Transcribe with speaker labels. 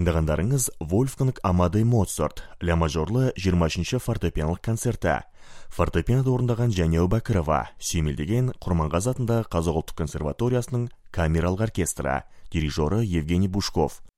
Speaker 1: Тыңдағандарыңыз Вольфганг Амадей Моцарт, ля мажорлы 23-ші фортепианолық концерті. Фортепиано орындаған Жәнеу Бәкірова, сүйемелдеген Құрманғазы атындағы Қазақ ұлттық консерваториясының камералық оркестрі, дирижері Евгений Бушков.